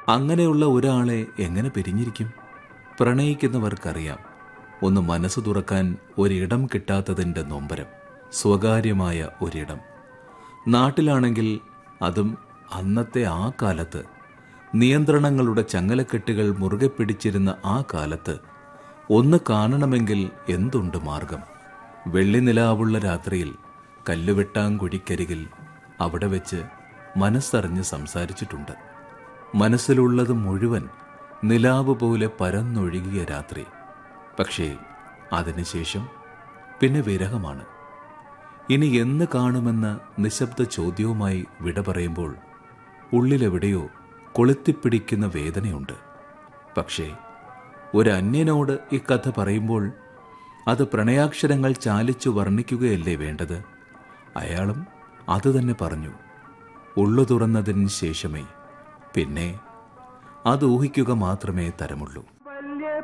അങ്ങനെയുള്ള ഒരാളെ എങ്ങനെ പിരിഞ്ഞിരിക്കും? പ്രണയിക്കുന്നവർക്കറിയാം, ഒന്ന് മനസ്സ് തുറക്കാൻ ഒരിടം കിട്ടാത്തതിൻ്റെ നൊമ്പരം. സ്വകാര്യമായ ഒരിടം. നാട്ടിലാണെങ്കിൽ അതും അന്നത്തെ ആ കാലത്ത്, നിയന്ത്രണങ്ങളുടെ ചങ്ങലക്കെട്ടുകൾ മുറുകെ പിടിച്ചിരുന്ന ആ കാലത്ത്, ഒന്ന് കാണണമെങ്കിൽ എന്തുണ്ട് മാർഗം? വെള്ളിനിലാവുള്ള രാത്രിയിൽ കല്ലുവെട്ടാങ്കുഴിക്കരികിൽ അവിടെ വെച്ച് മനസ്സറിഞ്ഞ് സംസാരിച്ചിട്ടുണ്ട്. മനസ്സിലുള്ളത് മുഴുവൻ നിലാവ് പോലെ പരന്നൊഴുകിയ രാത്രി. പക്ഷേ അതിനുശേഷം പിന്നെ വിരഹമാണ്. ഇനി എന്ന് കാണുമെന്ന നിശബ്ദ ചോദ്യവുമായി വിട പറയുമ്പോൾ ഉള്ളിലെവിടെയോ കൊളുത്തിപ്പിടിക്കുന്ന വേദനയുണ്ട്. പക്ഷേ ഒരന്യനോട് ഈ കഥ പറയുമ്പോൾ അത് പ്രണയാക്ഷരങ്ങൾ ചാലിച്ചു വർണ്ണിക്കുകയല്ലേ വേണ്ടത്? അയാളും അതുതന്നെ പറഞ്ഞു. ഉള്ളു തുറന്നതിന് ശേഷമേ പിന്നെ അത് ഊഹിക്കുക മാത്രമേ തരമുള്ളൂ.